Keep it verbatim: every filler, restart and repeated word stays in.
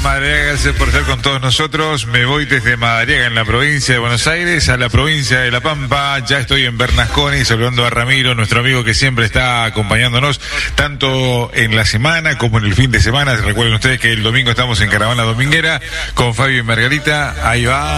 Madariaga, gracias por estar con todos nosotros. Me voy desde Madariaga, en la provincia de Buenos Aires, a la provincia de La Pampa. Ya estoy en Bernasconi, saludando a Ramiro, nuestro amigo que siempre está acompañándonos, tanto en la semana como en el fin de semana. Recuerden ustedes que el domingo estamos en Caravana Dominguera con Fabio y Margarita. Ahí va.